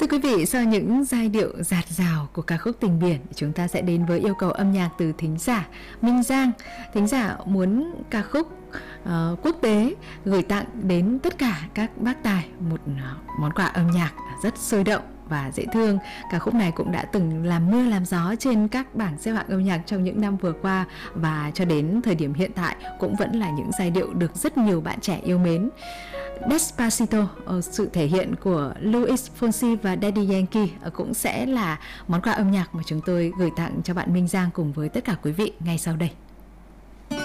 Thưa quý vị, sau những giai điệu dạt dào của ca khúc Tình Biển, chúng ta sẽ đến với yêu cầu âm nhạc từ thính giả Minh Giang. Thính giả muốn ca khúc quốc tế gửi tặng đến tất cả các bác tài một món quà âm nhạc rất sôi động và dễ thương. Ca khúc này cũng đã từng làm mưa làm gió trên các bảng xếp hạng âm nhạc trong những năm vừa qua, và cho đến thời điểm hiện tại cũng vẫn là những giai điệu được rất nhiều bạn trẻ yêu mến. Despacito, sự thể hiện của Luis Fonsi và Daddy Yankee cũng sẽ là món quà âm nhạc mà chúng tôi gửi tặng cho bạn Minh Giang cùng với tất cả quý vị ngay sau đây.